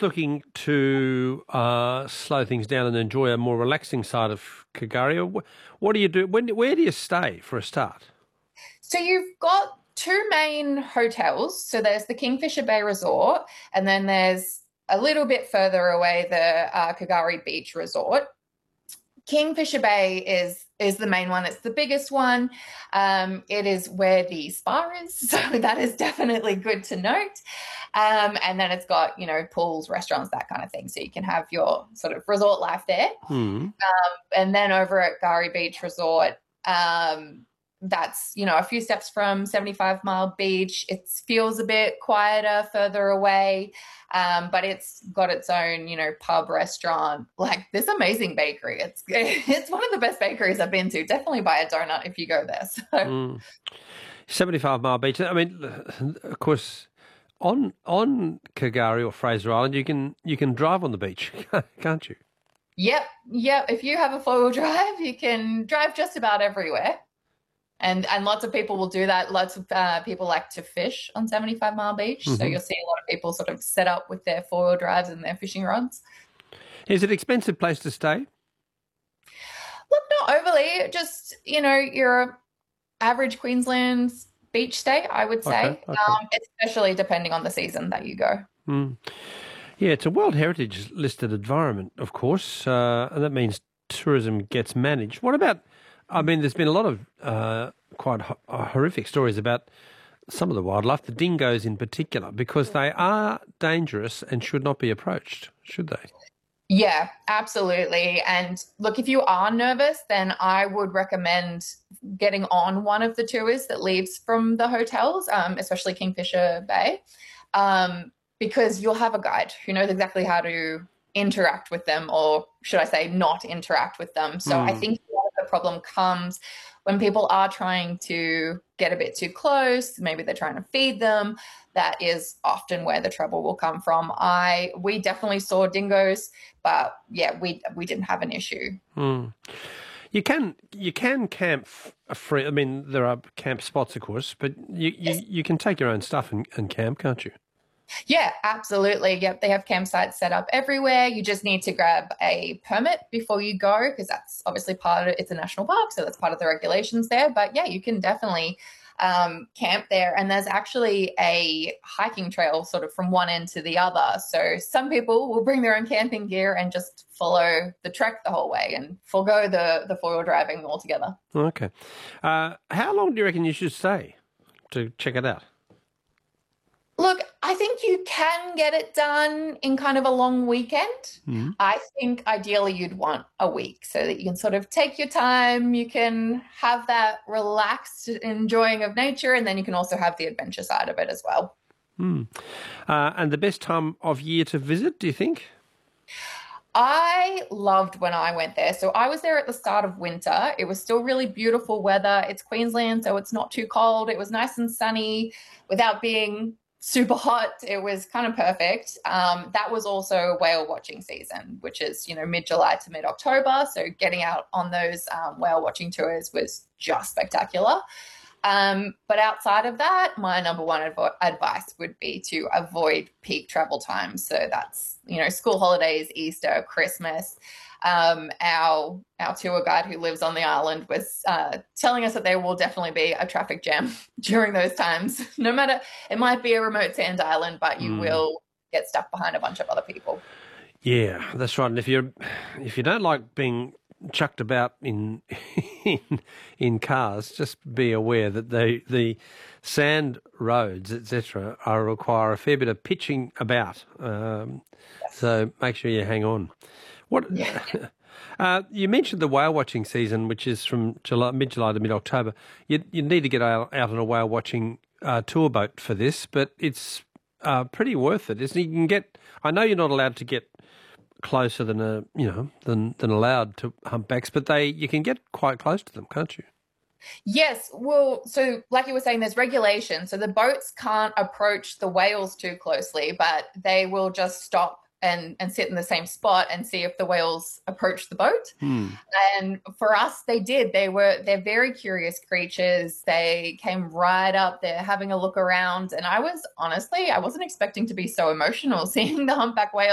someone's looking to slow things down and enjoy a more relaxing side of Kagari, what do you do? Where do you stay for a start? So you've got two main hotels. So there's the Kingfisher Bay Resort, and then there's a little bit further away the Kagari Beach Resort. Kingfisher Bay is the main one. It's the biggest one. It is where the spa is, so that is definitely good to note. And then it's got pools, restaurants, that kind of thing, so you can have your sort of resort life there. Hmm. And then over at Gari Beach Resort, that's a few steps from 75 Mile Beach. It feels a bit quieter further away, but it's got its own pub, restaurant, like this amazing bakery. It's one of the best bakeries I've been to. Definitely buy a donut if you go there. So 75 Mile Beach. I mean, of course, on Kagari or Fraser Island, you can drive on the beach, can't you? yep. If you have a four-wheel drive, you can drive just about everywhere. And lots of people will do that. Lots of people like to fish on 75 Mile Beach. So Hmm. you'll see a lot of people sort of set up with their four-wheel drives and their fishing rods. Is it an expensive place to stay? Look, not overly, just, your average Queensland beach stay, I would Okay, say, okay. especially depending on the season that you go. Mm. Yeah, it's a World Heritage listed environment, of course, and that means tourism gets managed. What about, I mean, there's been a lot of quite horrific stories about some of the wildlife, the dingoes in particular, because they are dangerous and should not be approached, should they? Yeah, absolutely. And look, if you are nervous, then I would recommend getting on one of the tours that leaves from the hotels, especially Kingfisher Bay, because you'll have a guide who knows exactly how to interact with them, or should I say, not interact with them. So I Mm. think a lot of the problem comes when people are trying to get a bit too close. Maybe they're trying to feed them. That is often where the trouble will come from. We definitely saw dingoes, but yeah, we didn't have an issue. Mm. You can camp free. I mean, there are camp spots, of course, but you can take your own stuff and camp, can't you? Yeah, absolutely. Yep, they have campsites set up everywhere. You just need to grab a permit before you go, because that's obviously part of it. It's a national park, so that's part of the regulations there. But yeah, you can definitely camp there. And there's actually a hiking trail sort of from one end to the other. So some people will bring their own camping gear and just follow the trek the whole way and forego the four-wheel driving altogether. Okay. How long do you reckon you should stay to check it out? Look, I think you can get it done in kind of a long weekend. Mm. I think ideally you'd want a week so that you can sort of take your time, you can have that relaxed enjoying of nature, and then you can also have the adventure side of it as well. Mm. And the best time of year to visit, do you think? I loved when I went there. So I was there at the start of winter. It was still really beautiful weather. It's Queensland, so it's not too cold. It was nice and sunny without being super hot. It was kind of perfect. That was also whale watching season, which is, mid-July to mid-October. So getting out on those whale watching tours was just spectacular. But outside of that, my number one advice would be to avoid peak travel times. So that's, school holidays, Easter, Christmas. Our tour guide who lives on the island was telling us that there will definitely be a traffic jam during those times. No matter, it might be a remote sand island, but you Mm. will get stuck behind a bunch of other people. Yeah, that's right. And if you don't like being chucked about in in cars, just be aware that the sand roads, etc., are require a fair bit of pitching about. So make sure you hang on. What Yeah. you mentioned the whale watching season, which is from mid-July to mid-October. You need to get out on a whale watching tour boat for this, but it's pretty worth it. Isn't it? You can get. I know you're not allowed to get closer than than allowed to humpbacks, but you can get quite close to them, can't you? Yes, well, so like you were saying, there's regulation. So the boats can't approach the whales too closely, but they will just stop and sit in the same spot and see if the whales approach the boat. Hmm. And for us, they did. They're very curious creatures. They came right up there having a look around. And I wasn't expecting to be so emotional seeing the humpback whale